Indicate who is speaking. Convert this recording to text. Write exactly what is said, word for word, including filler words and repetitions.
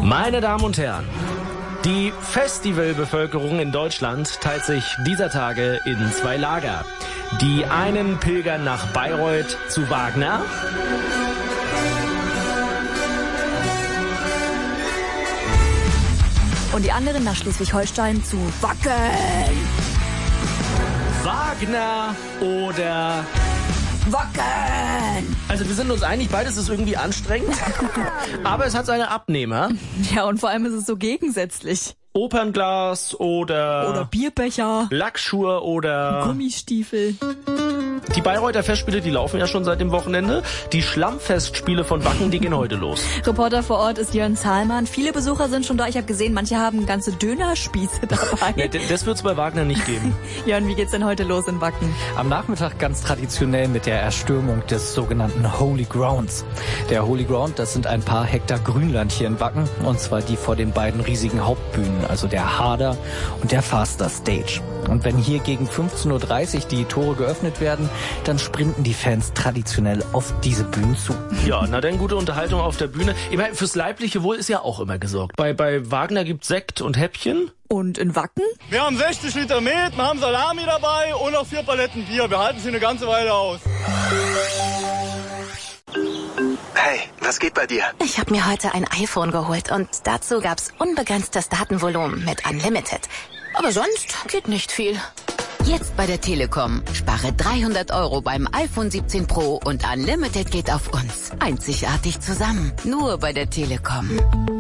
Speaker 1: Meine Damen und Herren, die Festivalbevölkerung in Deutschland teilt sich dieser Tage in zwei Lager. Die einen pilgern nach Bayreuth zu Wagner.
Speaker 2: Und die anderen nach Schleswig-Holstein zu Wacken.
Speaker 1: Wagner oder
Speaker 2: Wacken.
Speaker 1: Also wir sind uns einig, beides ist irgendwie anstrengend, aber es hat seine Abnehmer.
Speaker 2: Ja, und vor allem ist es so gegensätzlich.
Speaker 1: Opernglas oder...
Speaker 2: Oder Bierbecher.
Speaker 1: Lackschuhe oder...
Speaker 2: Gummistiefel.
Speaker 1: Die Bayreuther Festspiele, die laufen ja schon seit dem Wochenende. Die Schlammfestspiele von Wacken, die gehen heute los.
Speaker 2: Reporter vor Ort ist Jörn Zahlmann. Viele Besucher sind schon da. Ich habe gesehen, manche haben ganze Dönerspieße dabei.
Speaker 1: Ja, das wird's bei Wagner nicht geben.
Speaker 2: Jörn, wie geht's denn heute los in Wacken?
Speaker 3: Am Nachmittag ganz traditionell mit der Erstürmung des sogenannten Holy Grounds. Der Holy Ground, das sind ein paar Hektar Grünland hier in Wacken. Und zwar die vor den beiden riesigen Hauptbühnen, also der Harder und der Faster Stage. Und wenn hier gegen fünfzehn Uhr dreißig die Tore geöffnet werden, dann sprinten die Fans traditionell auf diese Bühnen zu.
Speaker 1: Ja, na dann gute Unterhaltung auf der Bühne. Ich meine, fürs leibliche Wohl ist ja auch immer gesorgt. Bei, bei Wagner gibt's Sekt und Häppchen.
Speaker 2: Und in Wacken?
Speaker 4: Wir haben sechzig Liter Met, wir haben Salami dabei und noch vier Paletten Bier. Wir halten sie eine ganze Weile aus.
Speaker 5: Hey, was geht bei dir?
Speaker 6: Ich habe mir heute ein iPhone geholt und dazu gab's unbegrenztes Datenvolumen mit Unlimited. Aber sonst geht nicht viel.
Speaker 7: Jetzt bei der Telekom. Spare dreihundert Euro beim iPhone siebzehn Pro und Unlimited geht auf uns. Einzigartig zusammen. Nur bei der Telekom.